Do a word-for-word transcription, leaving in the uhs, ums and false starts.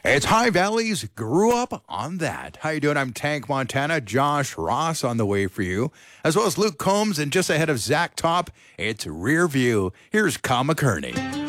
It's High Valleys grew up on that. How you doing? I'm Tank Montana. Josh Ross on the way for you, as well as Luke Combs, and just ahead of Zach Top, it's Rear View. Here's Kyle McCurney.